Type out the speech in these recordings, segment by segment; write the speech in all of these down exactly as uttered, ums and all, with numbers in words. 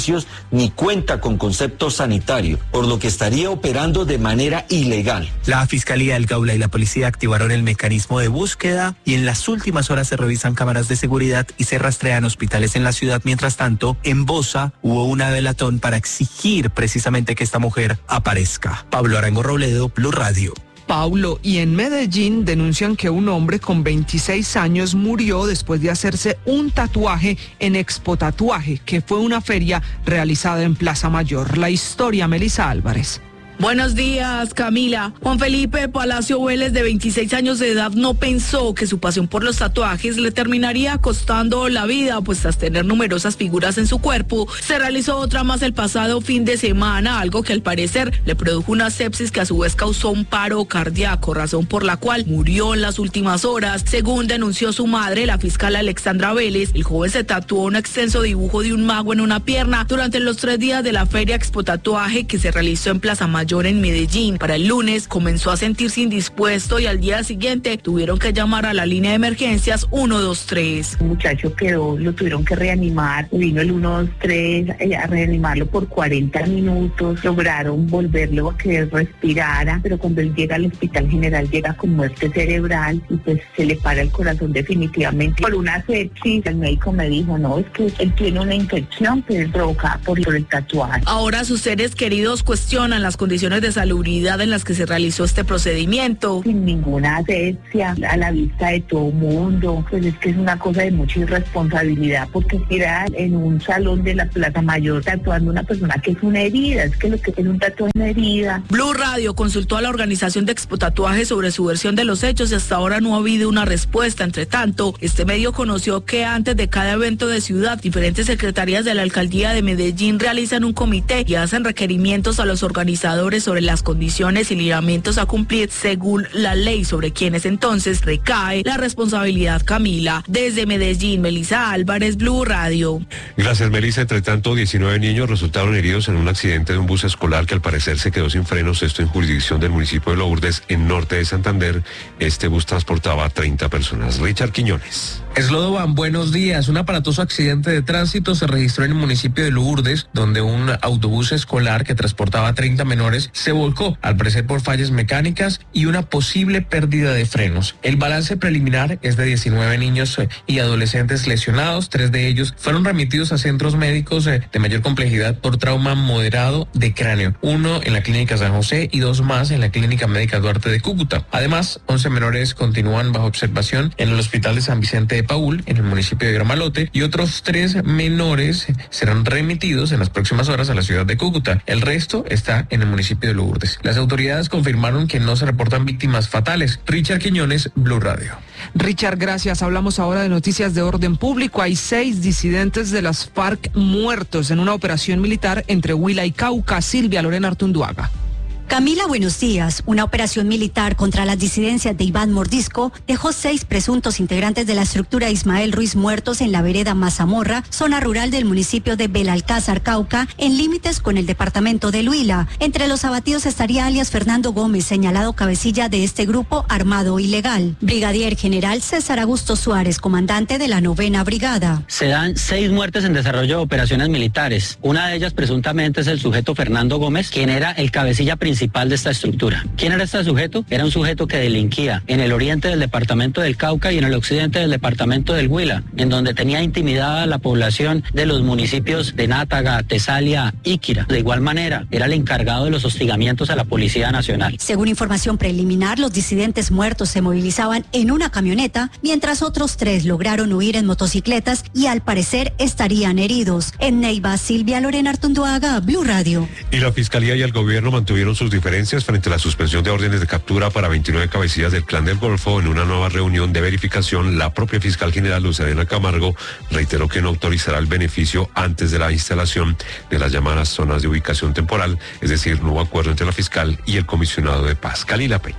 servicios ni cuenta con concepto sanitario, por lo que estaría operando de manera ilegal. La Fiscalía del Gaula y la policía activaron el mecanismo de búsqueda y en las últimas horas se revisan cámaras de seguridad y se rastrean hospitales en la ciudad. Mientras tanto, en Bosa hubo una velatón para exigir precisamente que esta mujer aparezca. Pablo Arango Robledo, Blue Radio. Paulo, y en Medellín denuncian que un hombre con veintiséis años murió después de hacerse un tatuaje en Expo Tatuaje, que fue una feria realizada en Plaza Mayor. La historia, Melissa Álvarez. Buenos días, Camila. Juan Felipe Palacio Vélez, de veintiséis años de edad, no pensó que su pasión por los tatuajes le terminaría costando la vida, pues tras tener numerosas figuras en su cuerpo, se realizó otra más el pasado fin de semana, algo que al parecer le produjo una sepsis que a su vez causó un paro cardíaco, razón por la cual murió en las últimas horas. Según denunció su madre, la fiscal Alexandra Vélez, el joven se tatuó un extenso dibujo de un mago en una pierna durante los tres días de la feria Expo Tatuaje que se realizó en Plaza Mayor en Medellín. Para el lunes comenzó a sentirse indispuesto y al día siguiente tuvieron que llamar a la línea de emergencias uno dos tres. El muchacho quedó, lo tuvieron que reanimar, vino el uno dos tres a reanimarlo por cuarenta minutos, lograron volverlo a que respirara, pero cuando él llega al hospital general llega con muerte cerebral y pues se le para el corazón definitivamente por una sepsis. El médico me dijo, no, es que él tiene una infección que es provocada por, por el tatuaje. Ahora sus seres queridos cuestionan las condiciones de salubridad en las que se realizó este procedimiento. Sin ninguna asepsia, a la vista de todo mundo, pues es que es una cosa de mucha irresponsabilidad, porque era en un salón de la Plaza Mayor tatuando a una persona que es una herida, es que lo que es un tatuaje es una herida. Blue Radio consultó a la organización de Expo Tatuaje sobre su versión de los hechos y hasta ahora no ha habido una respuesta. Entre tanto, este medio conoció que antes de cada evento de ciudad, diferentes secretarías de la alcaldía de Medellín realizan un comité y hacen requerimientos a los organizadores sobre las condiciones y lineamientos a cumplir según la ley, sobre quienes entonces recae la responsabilidad. Camila, desde Medellín, Melissa Álvarez, Blue Radio. Gracias, Melissa. Entre tanto, diecinueve niños resultaron heridos en un accidente de un bus escolar que al parecer se quedó sin frenos, esto en jurisdicción del municipio de Lourdes, en norte de Santander. Este bus transportaba a treinta personas. Richard Quiñones. Slodovan, buenos días. Un aparatoso accidente de tránsito se registró en el municipio de Lourdes, donde un autobús escolar que transportaba a treinta menores se volcó, al parecer por fallas mecánicas y una posible pérdida de frenos. El balance preliminar es de diecinueve niños y adolescentes lesionados. Tres de ellos fueron remitidos a centros médicos de mayor complejidad por trauma moderado de cráneo. Uno en la Clínica San José y dos más en la Clínica Médica Duarte de Cúcuta. Además, once menores continúan bajo observación en el Hospital de San Vicente de Paúl, en el municipio de Gramalote, y otros tres menores serán remitidos en las próximas horas a la ciudad de Cúcuta. El resto está en el municipio de Lourdes. Las autoridades confirmaron que no se reportan víctimas fatales. Richard Quiñones, Blue Radio. Richard, gracias. Hablamos ahora de noticias de orden público. Hay seis disidentes de las FARC muertos en una operación militar entre Huila y Cauca. Silvia Lorena Artunduaga. Camila, buenos días. Una operación militar contra las disidencias de Iván Mordisco dejó seis presuntos integrantes de la estructura Ismael Ruiz muertos en la vereda Mazamorra, zona rural del municipio de Belalcázar, Cauca, en límites con el departamento del Huila. Entre los abatidos estaría alias Fernando Gómez, señalado cabecilla de este grupo armado ilegal. Brigadier General César Augusto Suárez, comandante de la novena brigada. Se dan seis muertes en desarrollo de operaciones militares. Una de ellas presuntamente es el sujeto Fernando Gómez, quien era el cabecilla principal de esta estructura. ¿Quién era este sujeto? Era un sujeto que delinquía en el oriente del departamento del Cauca y en el occidente del departamento del Huila, en donde tenía intimidada la población de los municipios de Nátaga, Tesalia, Íquira. De igual manera, era el encargado de los hostigamientos a la Policía Nacional. Según información preliminar, los disidentes muertos se movilizaban en una camioneta, mientras otros tres lograron huir en motocicletas y al parecer estarían heridos. En Neiva, Silvia Lorena Artunduaga, Blue Radio. Y la Fiscalía y el Gobierno mantuvieron sus diferencias frente a la suspensión de órdenes de captura para veintinueve cabecillas del Clan del Golfo. En una nueva reunión de verificación, la propia fiscal general Lucía Camargo reiteró que no autorizará el beneficio antes de la instalación de las llamadas zonas de ubicación temporal, es decir, no hubo acuerdo entre la fiscal y el comisionado de paz, Calila Peña.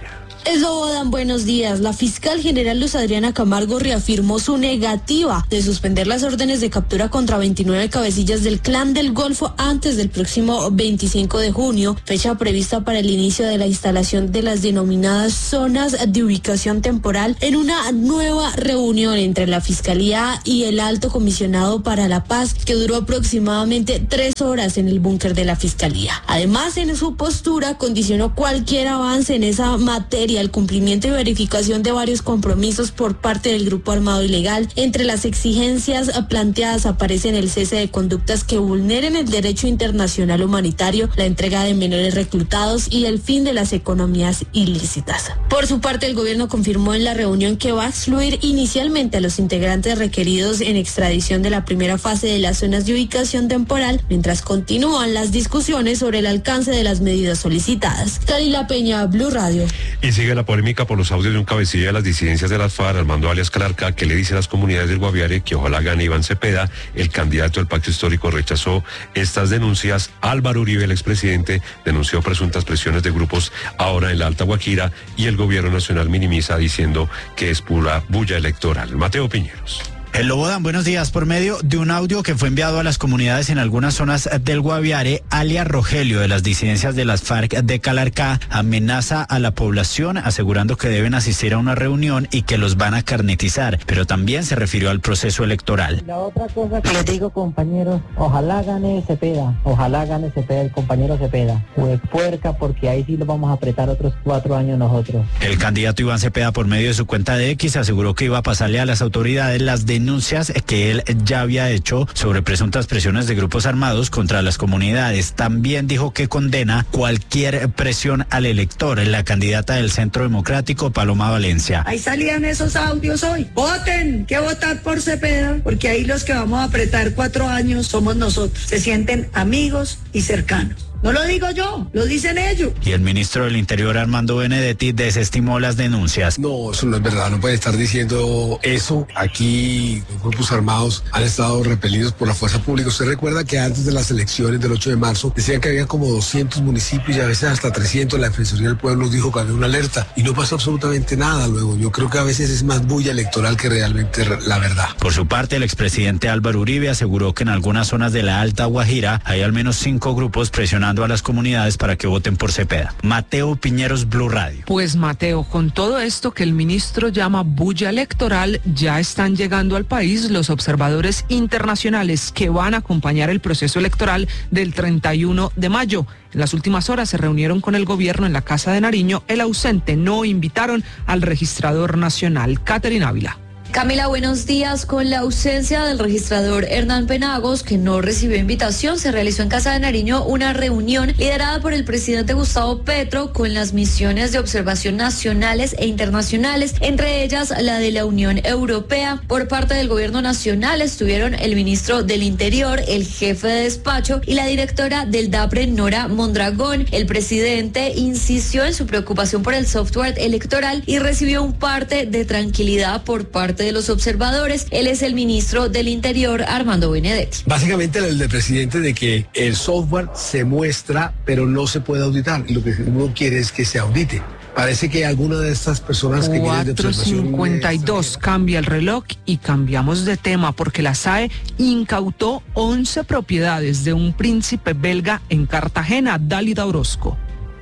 Slobodan, buenos días. La fiscal general Luz Adriana Camargo reafirmó su negativa de suspender las órdenes de captura contra veintinueve cabecillas del Clan del Golfo antes del próximo veinticinco de junio, fecha prevista para el inicio de la instalación de las denominadas zonas de ubicación temporal en una nueva reunión entre la Fiscalía y el Alto Comisionado para la Paz, que duró aproximadamente tres horas en el búnker de la Fiscalía. Además, en su postura condicionó cualquier avance en esa materia el cumplimiento y verificación de varios compromisos por parte del grupo armado ilegal. Entre las exigencias planteadas aparecen el cese de conductas que vulneren el derecho internacional humanitario, la entrega de menores reclutados y el fin de las economías ilícitas. Por su parte, el gobierno confirmó en la reunión que va a excluir inicialmente a los integrantes requeridos en extradición de la primera fase de las zonas de ubicación temporal, mientras continúan las discusiones sobre el alcance de las medidas solicitadas. Kalila Peña, Blue Radio. Y sigue la polémica por los audios de un cabecilla de las disidencias de las FARC, Armando alias Calarca, que le dice a las comunidades del Guaviare que ojalá gane Iván Cepeda. El candidato del pacto histórico rechazó estas denuncias. Álvaro Uribe, el expresidente, denunció presuntas presiones de grupos ahora en la Alta Guajira, y el gobierno nacional minimiza diciendo que es pura bulla electoral. Mateo Piñeros. Slobodan, buenos días. Por medio de un audio que fue enviado a las comunidades en algunas zonas del Guaviare, alias Rogelio, de las disidencias de las FARC de Calarcá, amenaza a la población asegurando que deben asistir a una reunión y que los van a carnetizar, pero también se refirió al proceso electoral. La otra cosa que les digo, compañeros, ojalá gane Cepeda, ojalá gane Cepeda, el compañero Cepeda, pues puerca, porque ahí sí lo vamos a apretar otros cuatro años nosotros. El candidato Iván Cepeda, por medio de su cuenta de X, aseguró que iba a pasarle a las autoridades las denuncias denuncias que él ya había hecho sobre presuntas presiones de grupos armados contra las comunidades. También dijo que condena cualquier presión al elector, la candidata del Centro Democrático, Paloma Valencia. Ahí salían esos audios hoy. Voten, que votar por Cepeda, porque ahí los que vamos a apretar cuatro años somos nosotros. Se sienten amigos y cercanos. No lo digo yo, lo dicen ellos. Y el ministro del Interior, Armando Benedetti, desestimó las denuncias. No, eso no es verdad, no puede estar diciendo eso. Aquí los grupos armados han estado repelidos por la fuerza pública. Usted recuerda que antes de las elecciones del ocho de marzo decían que había como doscientos municipios y a veces hasta trescientos. La Defensoría del Pueblo dijo que había una alerta y no pasó absolutamente nada luego. Yo creo que a veces es más bulla electoral que realmente la verdad. Por su parte, el expresidente Álvaro Uribe aseguró que en algunas zonas de la Alta Guajira hay al menos cinco grupos presionando a las comunidades para que voten por Cepeda. Mateo Piñeros, Blue Radio. Pues Mateo, con todo esto que el ministro llama bulla electoral, ya están llegando al país los observadores internacionales que van a acompañar el proceso electoral del treinta y uno de mayo. En las últimas horas se reunieron con el gobierno en la Casa de Nariño. El ausente no invitaron al registrador nacional. Caterina Ávila. Camila, buenos días. Con la ausencia del registrador Hernán Penagos, que no recibió invitación, se realizó en Casa de Nariño una reunión liderada por el presidente Gustavo Petro con las misiones de observación nacionales e internacionales, entre ellas la de la Unión Europea. Por parte del gobierno nacional estuvieron el ministro del Interior, el jefe de despacho y la directora del DAPRE, Nora Mondragón. El presidente insistió en su preocupación por el software electoral y recibió un parte de tranquilidad por parte de los observadores. Él es el ministro del Interior, Armando Benedetti. Básicamente el del presidente de que el software se muestra pero no se puede auditar, y lo que uno quiere es que se audite. Parece que alguna de estas personas que vienen de observación... cuatro cincuenta y dos, cambia el reloj y cambiamos de tema porque la S A E incautó once propiedades de un príncipe belga en Cartagena. Dálida Orozco.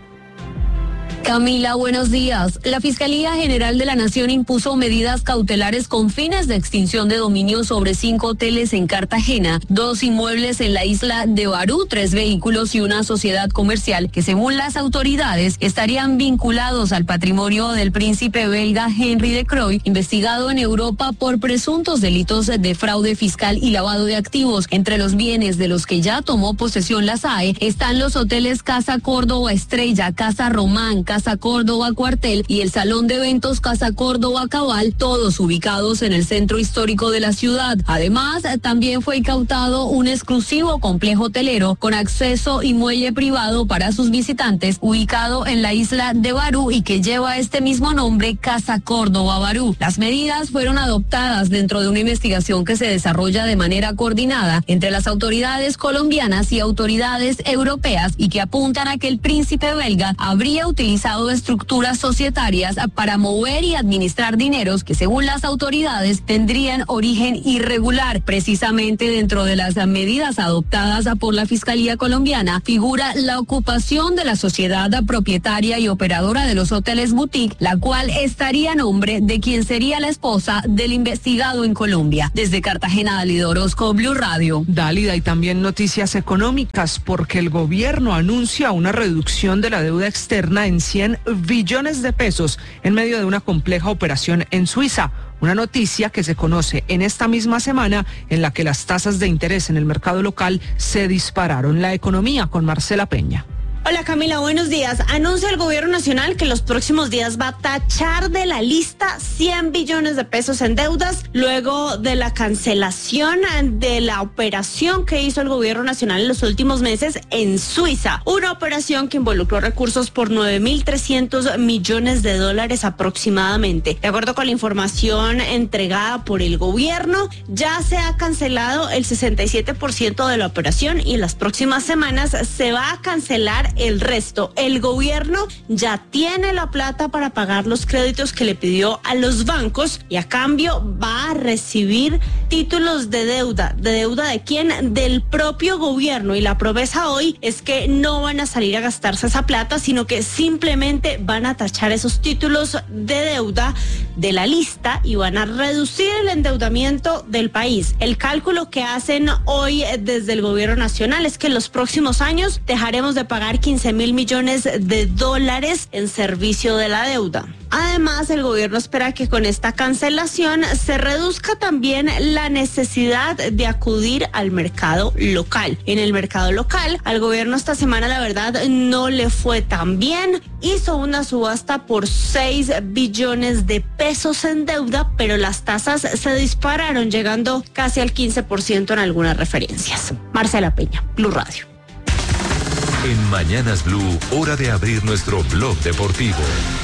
Camila, buenos días. La Fiscalía General de la Nación impuso medidas cautelares con fines de extinción de dominio sobre cinco hoteles en Cartagena, dos inmuebles en la isla de Barú, tres vehículos y una sociedad comercial que, según las autoridades, estarían vinculados al patrimonio del príncipe belga Henry de Croy, investigado en Europa por presuntos delitos de fraude fiscal y lavado de activos. Entre los bienes de los que ya tomó posesión la S A E están los hoteles Casa Córdoba Estrella, Casa Román, Casa Córdoba Cuartel y el Salón de Eventos Casa Córdoba Cabal, todos ubicados en el centro histórico de la ciudad. Además, también fue incautado un exclusivo complejo hotelero con acceso y muelle privado para sus visitantes, ubicado en la isla de Barú y que lleva este mismo nombre, Casa Córdoba Barú. Las medidas fueron adoptadas dentro de una investigación que se desarrolla de manera coordinada entre las autoridades colombianas y autoridades europeas y que apuntan a que el príncipe belga habría utilizado utilizado estructuras societarias para mover y administrar dineros que según las autoridades tendrían origen irregular. Precisamente dentro de las medidas adoptadas por la Fiscalía colombiana figura la ocupación de la sociedad propietaria y operadora de los hoteles boutique, la cual estaría a nombre de quien sería la esposa del investigado en Colombia. Desde Cartagena, Dalida Orozco, Blue Radio. Dálida, y también noticias económicas, porque el gobierno anuncia una reducción de la deuda externa en cien billones de pesos en medio de una compleja operación en Suiza. Una noticia que se conoce en esta misma semana en la que las tasas de interés en el mercado local se dispararon. La economía con Marcela Peña. Hola Camila, buenos días. Anuncia el gobierno nacional que los próximos días va a tachar de la lista cien billones de pesos en deudas luego de la cancelación de la operación que hizo el gobierno nacional en los últimos meses en Suiza. Una operación que involucró recursos por nueve mil trescientos millones de dólares aproximadamente. De acuerdo con la información entregada por el gobierno, ya se ha cancelado el sesenta y siete por ciento de la operación y en las próximas semanas se va a cancelar el resto. El gobierno ya tiene la plata para pagar los créditos que le pidió a los bancos y a cambio va a recibir títulos de deuda. ¿De deuda de quién? Del propio gobierno. Y la promesa hoy es que no van a salir a gastarse esa plata, sino que simplemente van a tachar esos títulos de deuda de la lista y van a reducir el endeudamiento del país. El cálculo que hacen hoy desde el gobierno nacional es que en los próximos años dejaremos de pagar quince mil millones de dólares en servicio de la deuda. Además, el gobierno espera que con esta cancelación se reduzca también la necesidad de acudir al mercado local. En el mercado local, al gobierno esta semana la verdad no le fue tan bien. Hizo una subasta por seis billones de pesos en deuda, pero las tasas se dispararon, llegando casi al quince por ciento en algunas referencias. Marcela Peña, Blue Radio. En Mañanas Blue, hora de abrir nuestro blog deportivo.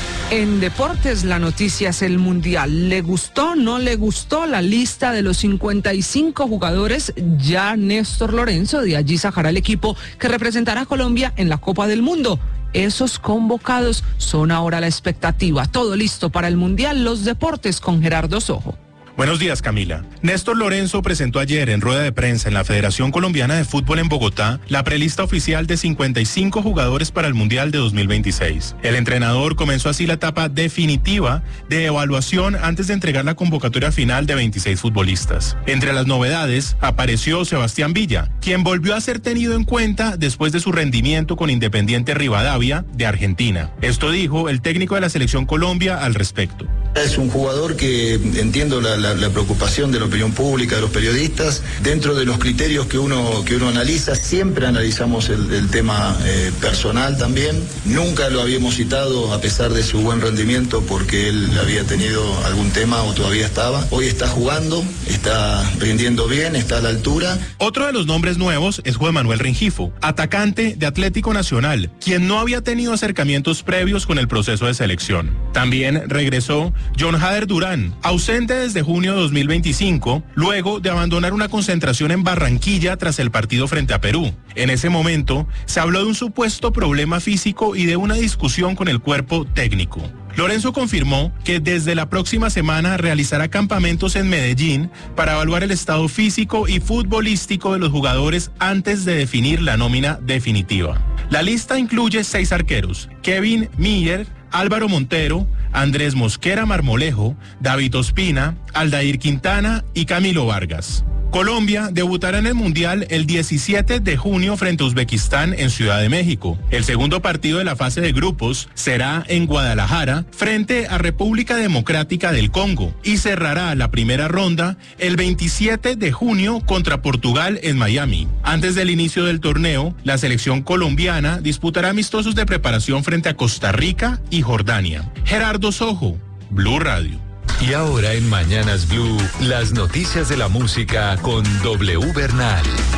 En deportes, la noticia es el Mundial. ¿Le gustó, no le gustó la lista de los cincuenta y cinco jugadores? Ya Néstor Lorenzo de allí sacará el equipo que representará a Colombia en la Copa del Mundo. Esos convocados son ahora la expectativa. Todo listo para el Mundial. Los deportes con Gerardo Sojo. Buenos días, Camila. Néstor Lorenzo presentó ayer en rueda de prensa en la Federación Colombiana de Fútbol en Bogotá la prelista oficial de cincuenta y cinco jugadores para el Mundial de dos mil veintiséis. El entrenador comenzó así la etapa definitiva de evaluación antes de entregar la convocatoria final de veintiséis futbolistas. Entre las novedades apareció Sebastián Villa, quien volvió a ser tenido en cuenta después de su rendimiento con Independiente Rivadavia de Argentina. Esto dijo el técnico de la Selección Colombia al respecto. Es un jugador que entiendo la, la, la preocupación de la opinión pública, de los periodistas. Dentro de los criterios que uno, que uno analiza, siempre analizamos el, el tema eh, personal también. Nunca lo habíamos citado a pesar de su buen rendimiento porque él había tenido algún tema o todavía estaba. Hoy está jugando, está rindiendo bien, está a la altura. Otro de los nombres nuevos es Juan Manuel Rengifo, atacante de Atlético Nacional, quien no había tenido acercamientos previos con el proceso de selección. También regresó John Hader Durán, ausente desde junio de dos mil veinticinco, luego de abandonar una concentración en Barranquilla tras el partido frente a Perú. En ese momento, se habló de un supuesto problema físico y de una discusión con el cuerpo técnico. Lorenzo confirmó que desde la próxima semana realizará campamentos en Medellín para evaluar el estado físico y futbolístico de los jugadores antes de definir la nómina definitiva. La lista incluye seis arqueros: Kevin Miller, Álvaro Montero, Andrés Mosquera Marmolejo, David Ospina, Aldair Quintana y Camilo Vargas. Colombia debutará en el Mundial el diecisiete de junio frente a Uzbekistán en Ciudad de México. El segundo partido de la fase de grupos será en Guadalajara frente a República Democrática del Congo y cerrará la primera ronda el veintisiete de junio contra Portugal en Miami. Antes del inicio del torneo, la selección colombiana disputará amistosos de preparación frente a Costa Rica y Jordania. Gerardo Sojo, Blue Radio. Y ahora en Mañanas Blue, las noticias de la música con W Bernal.